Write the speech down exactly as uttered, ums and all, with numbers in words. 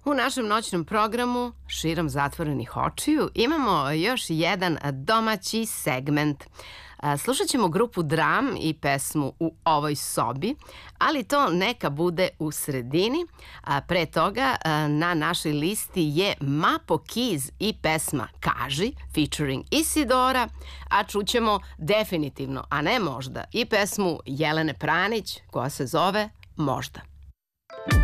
U našem noćnom programu Širom zatvorenih očiju imamo još jedan domaći segment. Slušat ćemo grupu Dram i pesmu U ovoj sobi, ali to neka bude u sredini. Pre toga na našoj listi je Mapo Keys i pesma Kaži, featuring Isidora, a čućemo definitivno, a ne možda, i pesmu Jelene Pranić koja se zove Možda.